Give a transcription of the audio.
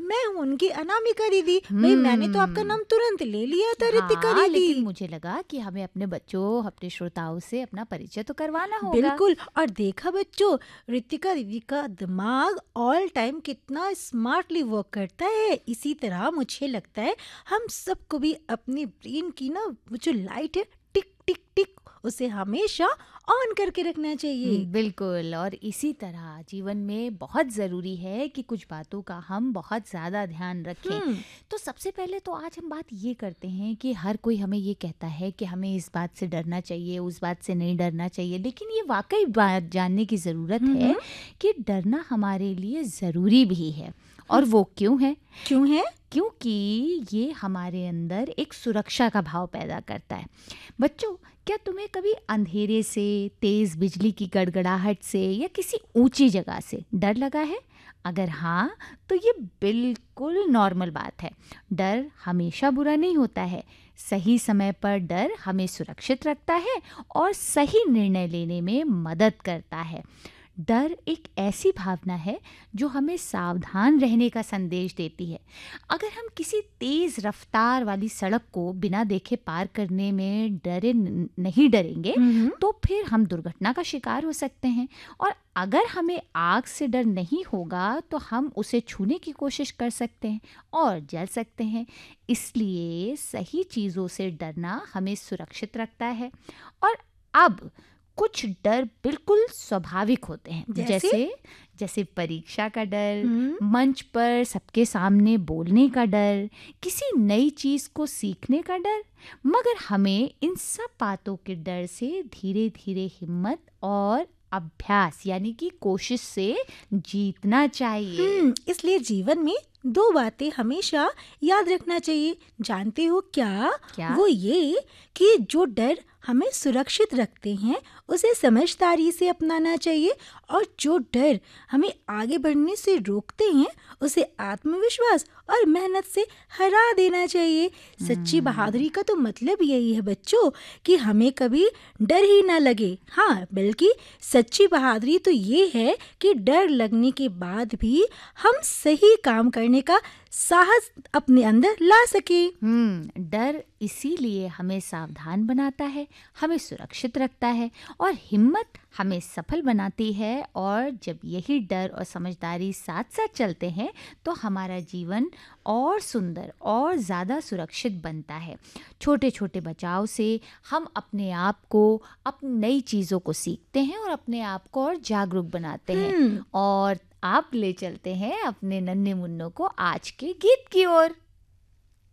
मैं हूँ उनकी अनामिका दीदी। भाई मैंने तो आपका नाम तुरंत ले लिया था, रितिका हाँ, दीदी। लेकिन मुझे लगा कि हमें अपने बच्चों, अपने श्रोताओं से अपना परिचय तो करवाना होगा। बिल्कुल। और देखा बच्चों, रितिका दीदी का दिमाग ऑल टाइम कितना स्मार्टली वर्क करता है। इसी तरह मुझे लगता है हम सबको भी अपने ब्रेन की ना वो जो लाइट है, टिक टिक टिक, उसे हमेशा ऑन करके रखना चाहिए। बिल्कुल। और इसी तरह जीवन में बहुत ज़रूरी है कि कुछ बातों का हम बहुत ज़्यादा ध्यान रखें। हम्म। तो सबसे पहले तो आज हम बात ये करते हैं कि हर कोई हमें ये कहता है कि हमें इस बात से डरना चाहिए, उस बात से नहीं डरना चाहिए, लेकिन ये वाकई बात जानने की ज़रूरत है कि डरना हमारे लिए ज़रूरी भी है। और वो क्यों है? क्यों है? क्योंकि ये हमारे अंदर एक सुरक्षा का भाव पैदा करता है। बच्चों, क्या तुम्हें कभी अंधेरे से, तेज बिजली की गड़गड़ाहट से या किसी ऊंची जगह से डर लगा है? अगर हाँ, तो ये बिल्कुल नॉर्मल बात है। डर हमेशा बुरा नहीं होता है। सही समय पर डर हमें सुरक्षित रखता है और सही निर्णय लेने में मदद करता है। डर एक ऐसी भावना है जो हमें सावधान रहने का संदेश देती है। अगर हम किसी तेज रफ्तार वाली सड़क को बिना देखे पार करने में नहीं डरेंगे, तो फिर हम दुर्घटना का शिकार हो सकते हैं। और अगर हमें आग से डर नहीं होगा तो हम उसे छूने की कोशिश कर सकते हैं और जल सकते हैं। इसलिए सही चीज़ों से डरना हमें सुरक्षित रखता है। और अब कुछ डर बिल्कुल स्वाभाविक होते हैं, जैसे जैसे परीक्षा का डर, हम्म। मंच पर सबके सामने बोलने का डर, किसी नई चीज़ को सीखने का डर। मगर हमें इन सब बातों के डर से धीरे धीरे हिम्मत और अभ्यास यानी कि कोशिश से जीतना चाहिए। इसलिए जीवन में दो बातें हमेशा याद रखना चाहिए। जानते हो क्या? क्या? वो ये कि जो डर हमें सुरक्षित रखते हैं उसे समझदारी से अपनाना चाहिए, और जो डर हमें आगे बढ़ने से रोकते हैं उसे आत्मविश्वास और मेहनत से हरा देना चाहिए। सच्ची बहादुरी का तो मतलब यही है बच्चों कि हमें कभी डर ही ना लगे। हाँ, बल्कि सच्ची बहादुरी तो ये है कि डर लगने के बाद भी हम सही काम करने का साहस अपने अंदर ला सके। डर इसीलिए हमें सावधान बनाता है, हमें सुरक्षित रखता है और हिम्मत हमें सफल बनाती है। और जब यही डर और समझदारी साथ साथ चलते हैं तो हमारा जीवन और सुंदर और ज़्यादा सुरक्षित बनता है। छोटे छोटे बचाव से हम अपने आप को, अपनी नई चीज़ों को सीखते हैं और अपने आप को और जागरूक बनाते हैं। और आप ले चलते हैं अपने नन्हे मुन्नों को आज के गीत की ओर।